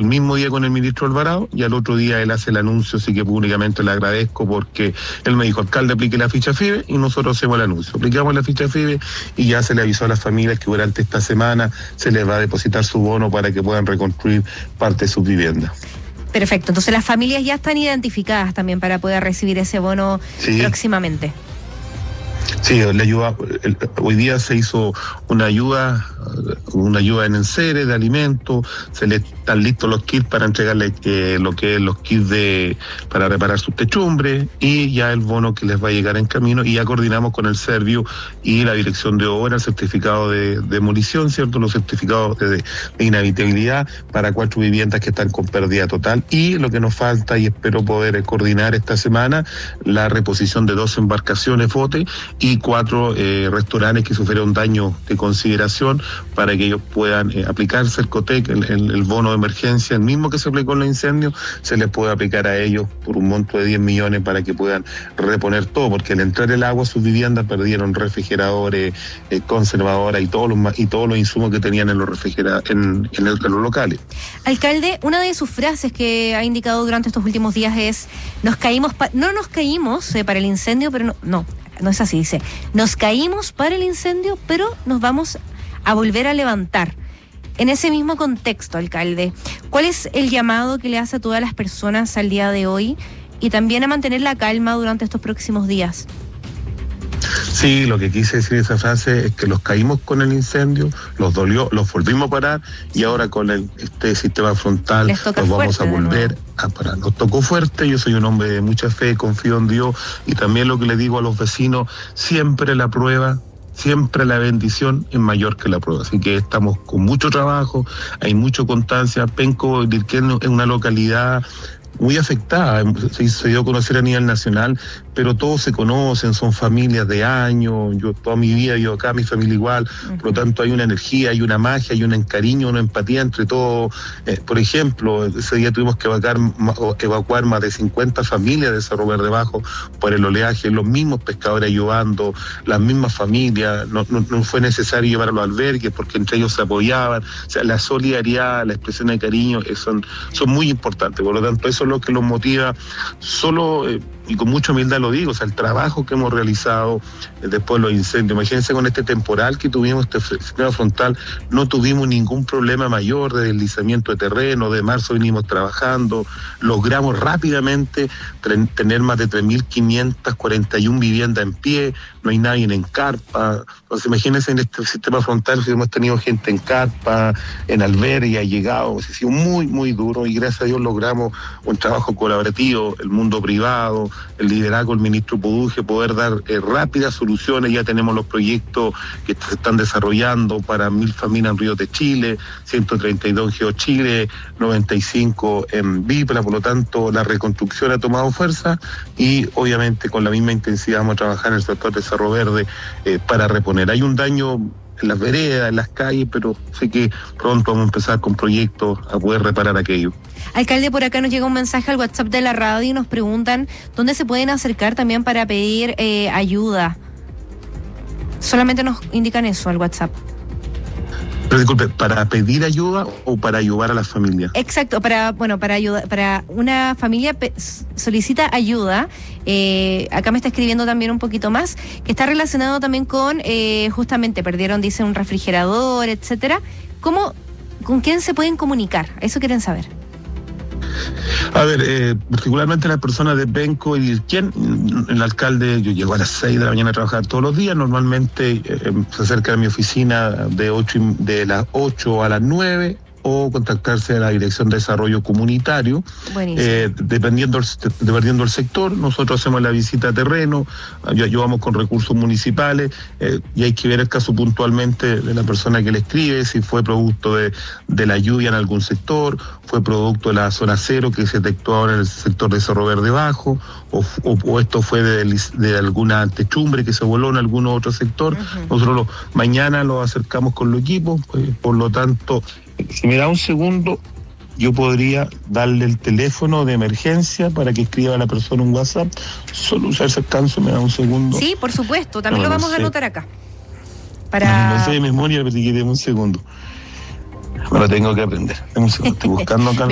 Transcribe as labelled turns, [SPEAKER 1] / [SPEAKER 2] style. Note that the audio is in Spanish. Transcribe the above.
[SPEAKER 1] el mismo día con el ministro Alvarado y al otro día él hace el anuncio, así que públicamente le agradezco porque él me dijo, alcalde, aplique la ficha FIBE y nosotros hacemos el anuncio. Aplicamos la ficha FIBE y ya se le avisó a las familias que durante esta semana se les va a depositar su bono para que puedan reconstruir parte de sus viviendas.
[SPEAKER 2] Perfecto, entonces las familias ya están identificadas también para poder recibir ese bono próximamente.
[SPEAKER 1] Sí, la ayuda, hoy día se hizo una ayuda en enseres de alimentos, se le están listos los kits para entregarle lo que es los kits para reparar sus techumbres y ya el bono que les va a llegar en camino, y ya coordinamos con el Servio y la Dirección de Obra, el certificado de demolición, ¿cierto? Los certificados de inhabitabilidad para 4 viviendas que están con pérdida total, y lo que nos falta, y espero poder coordinar esta semana, la reposición de 2 embarcaciones bote y 4 restaurantes que sufrieron daño de consideración para que ellos puedan aplicar Cercotec, el bono de emergencia, el mismo que se aplicó en los incendios, se les puede aplicar a ellos por un monto de 10 millones para que puedan reponer todo, porque al entrar el agua a sus viviendas perdieron refrigeradores, conservadoras y todos los insumos que tenían en los en los locales.
[SPEAKER 2] Alcalde, una de sus frases que ha indicado durante estos últimos días es: no nos caímos para el incendio, pero no es así, dice, nos caímos para el incendio, pero nos vamos a volver a levantar. En ese mismo contexto, alcalde, ¿cuál es el llamado que le hace a todas las personas al día de hoy y también a mantener la calma durante estos próximos días?
[SPEAKER 1] Sí, lo que quise decir esa frase es que los caímos con el incendio, los dolió, los volvimos a parar y ahora con este sistema frontal los vamos a volver a parar. Nos tocó fuerte, yo soy un hombre de mucha fe, confío en Dios, y también lo que le digo a los vecinos, siempre la prueba, siempre la bendición es mayor que la prueba. Así que estamos con mucho trabajo, hay mucha constancia. Penco Dirquén es una localidad muy afectada, se dio a conocer a nivel nacional, pero todos se conocen, son familias de años, yo toda mi vida vivo acá, mi familia igual, por lo tanto hay una energía, hay una magia, hay un cariño, una empatía entre todos. Por ejemplo, ese día tuvimos que evacuar más de 50 familias de Cerro Verde Bajo por el oleaje, los mismos pescadores ayudando, las mismas familias, no fue necesario llevar a los albergues porque entre ellos se apoyaban. O sea, la solidaridad, la expresión de cariño son muy importantes, por lo tanto eso es lo que los motiva, y con mucha humildad lo digo, o sea, el trabajo que hemos realizado después de los incendios. Imagínense con este temporal que tuvimos, este sistema frontal, no tuvimos ningún problema mayor de deslizamiento de terreno. De marzo venimos trabajando, logramos rápidamente tener más de 3.541 viviendas en pie, no hay nadie en carpa. Entonces imagínense en este sistema frontal si hemos tenido gente en carpa, en albergue, ha llegado, ha sido muy, muy duro, y gracias a Dios logramos un trabajo colaborativo, el mundo privado, el liderazgo del ministro Puduje, poder dar rápidas soluciones. Ya tenemos los proyectos que se están desarrollando para 1.000 familias en Río de Chile, 132 en GeoChile, 95 en Vipla. Por lo tanto, la reconstrucción ha tomado fuerza y obviamente con la misma intensidad vamos a trabajar en el sector de Cerro Verde para reponer. Hay un daño en las veredas, en las calles, pero sé que pronto vamos a empezar con proyectos a poder reparar aquello.
[SPEAKER 2] Alcalde, por acá nos llega un mensaje al WhatsApp de la radio y nos preguntan dónde se pueden acercar también para pedir ayuda. Solamente nos indican eso al WhatsApp.
[SPEAKER 1] Pero disculpe, ¿para pedir ayuda o para ayudar a las familias?
[SPEAKER 2] Exacto, para ayudar, para una familia solicita ayuda. Acá me está escribiendo también un poquito más, que está relacionado también con, justamente perdieron, dice, un refrigerador, etcétera. ¿Con quién se pueden comunicar? Eso quieren saber.
[SPEAKER 1] A ver, particularmente las personas de Penco y Dirquén, el alcalde, yo llego a las 6 de la mañana a trabajar todos los días, normalmente se acerca a mi oficina de las 8 a las 9, o contactarse a la Dirección de Desarrollo Comunitario. Dependiendo del sector, nosotros hacemos la visita a terreno, ayudamos con recursos municipales, y hay que ver el caso puntualmente de la persona que le escribe, si fue producto de la lluvia en algún sector, fue producto de la zona cero que se detectó ahora en el sector de Cerro Verde Bajo, o esto fue de alguna techumbre que se voló en algún otro sector. Nosotros mañana lo acercamos con los equipos, por lo tanto, si me da un segundo, yo podría darle el teléfono de emergencia para que escriba a la persona un WhatsApp. Solo usar ese alcance, me da un segundo.
[SPEAKER 2] Sí, por supuesto, también lo vamos a anotar acá.
[SPEAKER 1] No sé de memoria, pero si quieres un segundo. Me lo tengo que aprender. Un segundo, estoy buscando acá.